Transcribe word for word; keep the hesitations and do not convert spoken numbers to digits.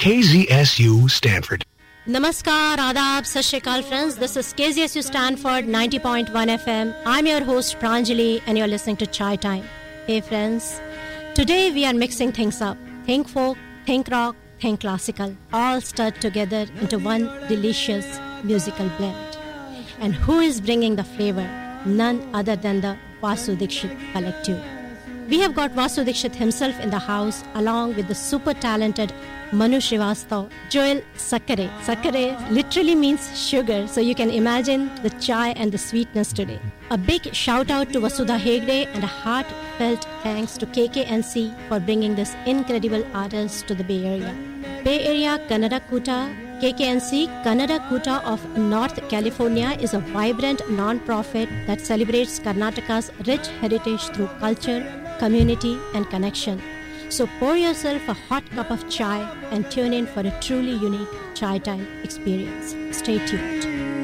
K Z S U Stanford. Namaskar, Adab, Sat Shri Akal friends. This is K Z S U Stanford ninety point one F M. I'm your host Pranjali and you're listening to Chai Time. Hey friends, today we are mixing things up. Think folk, think rock, think classical, all stirred together into one delicious musical blend. And who is bringing the flavor? None other than the Vasu Dixit Collective. We have got Vasu Dixit himself in the house along with the super talented Manu Srivastav, Joel Sakkare. Sakkare literally means sugar, so you can imagine the chai and the sweetness today. A big shout out to Vasudha Hegde and a heartfelt thanks to K K N C for bringing this incredible artist to the Bay Area. Bay Area Kannada Kuta, K K N C Kannada Kuta of North California is a vibrant non-profit that celebrates Karnataka's rich heritage through culture, community and connection. So pour yourself a hot cup of chai and tune in for a truly unique chai time experience. Stay tuned.